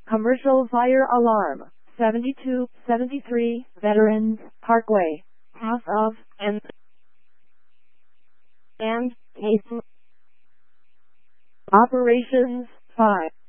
Commercial Fire Alarm, 7273 Veterans Parkway, half of, and case. Operations 5.